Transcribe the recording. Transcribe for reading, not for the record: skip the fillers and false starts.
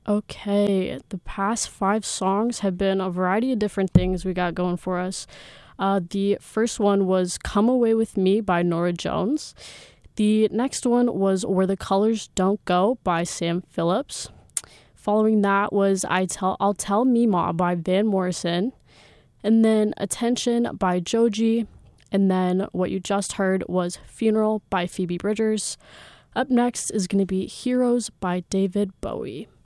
Okay, the past five songs have been a variety of different things we got going for us. The first one was Come Away With Me by Nora Jones. The next one was Where the Colors Don't Go by Sam Phillips. Following that was I'll Tell Mima by Van Morrison. And then Attention by Joji. And then what you just heard was Funeral by Phoebe Bridgers. Up next is going to be Heroes by David Bowie.